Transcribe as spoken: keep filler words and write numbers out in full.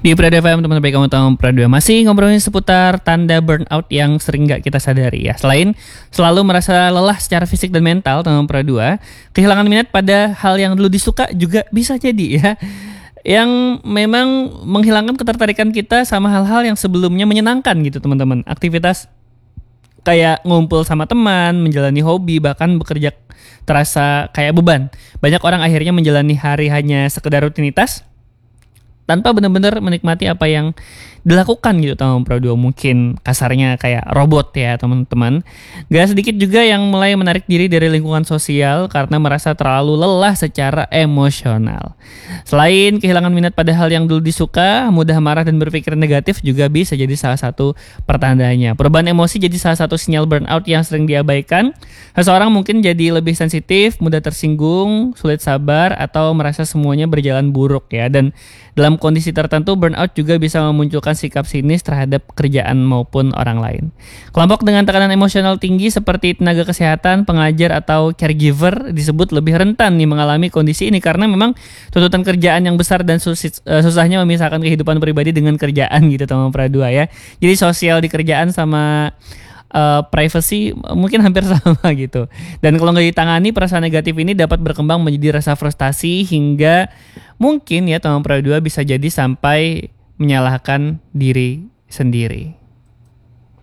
Di Prada F M, teman-teman baik kamu tahu Prada masih ngobrolin seputar tanda burnout yang sering gak kita sadari ya. Selain selalu merasa lelah secara fisik dan mental, teman Prada, kehilangan minat pada hal yang dulu disuka juga bisa jadi ya. Yang memang menghilangkan ketertarikan kita sama hal-hal yang sebelumnya menyenangkan gitu teman-teman. Aktivitas kayak ngumpul sama teman, menjalani hobi, bahkan bekerja terasa kayak beban. Banyak orang akhirnya menjalani hari hanya sekedar rutinitas tanpa benar-benar menikmati apa yang dilakukan gitu teman Pro dua. Mungkin kasarnya kayak robot ya teman-teman. Gak sedikit juga yang mulai menarik diri dari lingkungan sosial karena merasa terlalu lelah secara emosional. Selain kehilangan minat pada hal yang dulu disuka, mudah marah dan berpikir negatif juga bisa jadi salah satu pertandanya. Perubahan emosi jadi salah satu sinyal burnout yang sering diabaikan. Seseorang mungkin jadi lebih sensitif, mudah tersinggung, sulit sabar, atau merasa semuanya berjalan buruk ya. Dan dalam kondisi tertentu, burnout juga bisa memunculkan sikap sinis terhadap kerjaan maupun orang lain. Kelompok dengan tekanan emosional tinggi seperti tenaga kesehatan, pengajar, atau caregiver disebut lebih rentan nih mengalami kondisi ini karena memang tuntutan kerjaan yang besar dan susah, susahnya memisahkan kehidupan pribadi dengan kerjaan gitu teman Pradua ya. Jadi sosial di kerjaan sama Uh, privacy mungkin hampir sama gitu. Dan kalau nggak ditangani, perasaan negatif ini dapat berkembang menjadi rasa frustasi hingga mungkin ya teman Pro dua bisa jadi sampai menyalahkan diri sendiri.